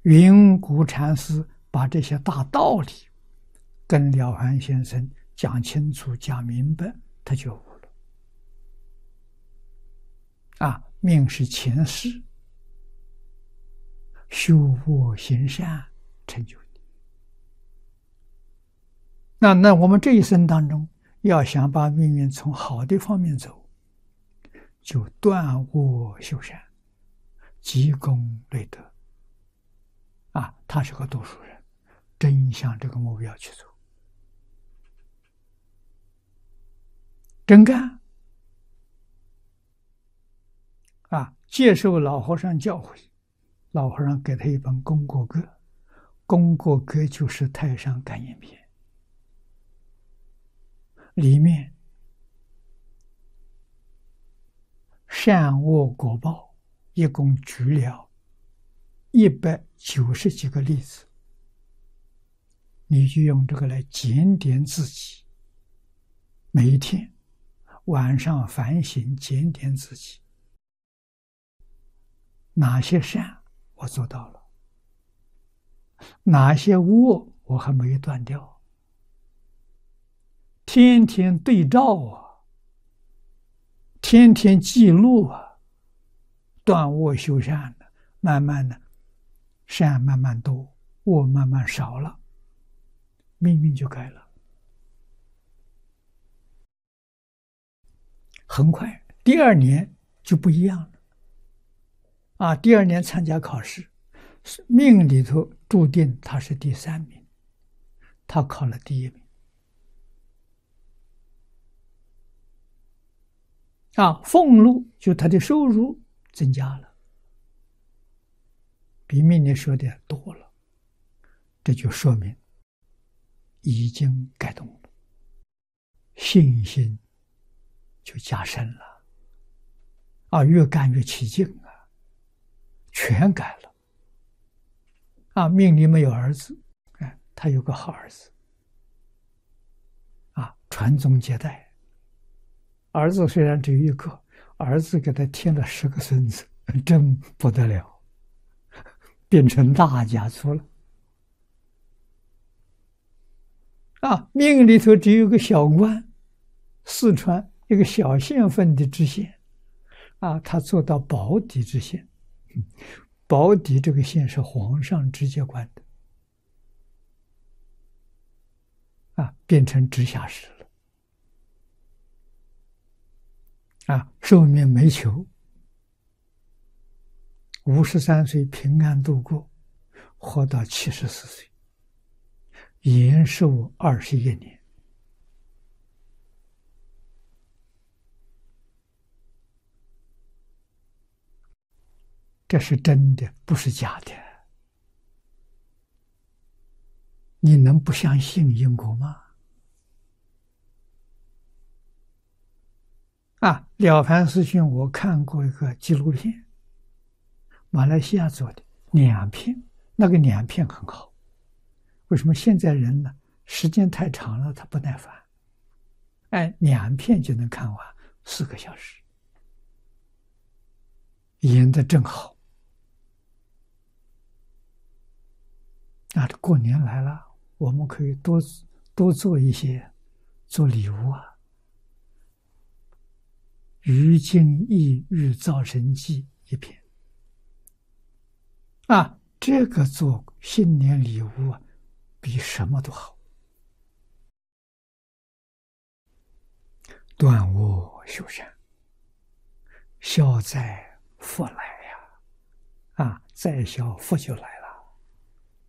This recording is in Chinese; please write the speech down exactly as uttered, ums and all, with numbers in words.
云谷禅师把这些大道理跟了凡先生讲清楚、讲明白，他觉悟了。啊，命是前世，修恶行善成就你。那那我们这一生当中，要想把命运从好的方面走，就断恶修善，积功累德。啊，他是个读书人，真向这个目标去走，真干。啊，接受老和尚教诲，老和尚给他一本《功过歌》，《功过歌》就是《太上感应篇》，里面善恶果报一共举了一百九十几个例子，你就用这个来检点自己，每一天晚上反省检点自己，哪些善我做到了，哪些恶我还没断掉，天天对照啊，天天记录啊，断恶修善的，慢慢的善慢慢多，恶慢慢少了，命运就改了，很快第二年就不一样了。啊，第二年参加考试，命里头注定他是第三名，他考了第一名。啊，俸禄就他的收入增加了，比命里说的多了，这就说明已经改动了，信心就加深了。啊，越干越起劲啊，全改了。啊，命里没有儿子，哎，他有个好儿子。啊，传宗接代。儿子虽然只有一个，儿子给他添了十个孙子，真不得了，变成大家族了。啊，命里头只有个小官，四川一个小县份的知县，啊，他做到保底知县。保底这个县是皇上直接管的，啊，变成直辖市了。啊，寿命没求，五十三岁平安度过，活到七十四岁，延寿二十一年。这是真的，不是假的。你能不相信因果吗？啊，了凡四训我看过一个纪录片，马来西亚做的两片，那个两片很好。为什么现在人呢？时间太长了，他不耐烦。哎，两片就能看完，四个小时，演得正好。那过年来了，我们可以多多做一些，做礼物啊。于今意欲造神记一篇啊，这个做新年礼物啊，比什么都好。断恶修善，消灾福来呀！啊，再消福就来。